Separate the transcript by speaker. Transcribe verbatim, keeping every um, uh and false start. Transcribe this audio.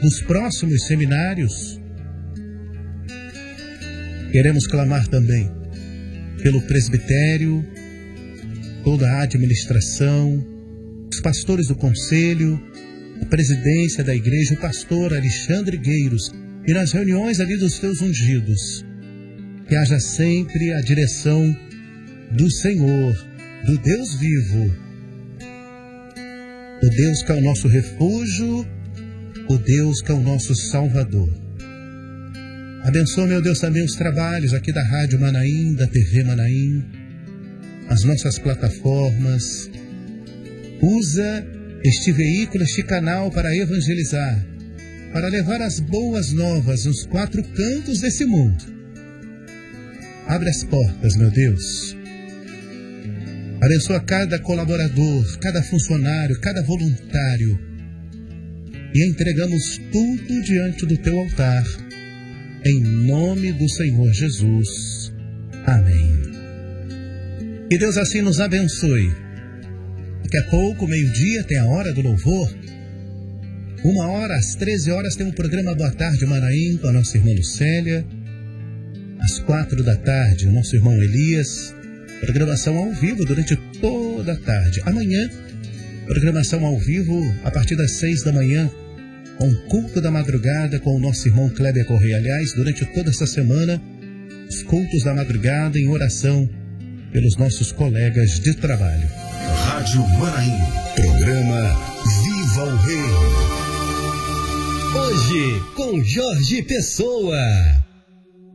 Speaker 1: nos próximos seminários. Queremos clamar também pelo presbitério, toda a administração, os pastores do conselho, a presidência da igreja, o pastor Alexandre Gueiros, e nas reuniões ali dos teus ungidos, que haja sempre a direção do Senhor, do Deus vivo, o Deus que é o nosso refúgio, o Deus que é o nosso Salvador. Abençoa, meu Deus, também os trabalhos aqui da Rádio Manaim, da T V Manaim, as nossas plataformas. Usa este veículo, este canal para evangelizar, para levar as boas novas nos quatro cantos desse mundo. Abre as portas, meu Deus. Abençoa cada colaborador, cada funcionário, cada voluntário. E entregamos tudo diante do teu altar, em nome do Senhor Jesus. Amém. Que Deus assim nos abençoe. Daqui a pouco, meio-dia, tem a hora do louvor. Uma hora, às treze horas, tem o programa Boa Tarde Manaim com a nossa irmã Lucélia. Às quatro da tarde, o nosso irmão Elias. Programação ao vivo durante toda a tarde. Amanhã, programação ao vivo a partir das seis da manhã, com culto da madrugada com o nosso irmão Kleber Correia. Aliás, durante toda essa semana, os cultos da madrugada em oração pelos nossos colegas de trabalho.
Speaker 2: Rádio Manaim, programa Viva o Rei.
Speaker 3: Hoje, com Jorge Pessoa.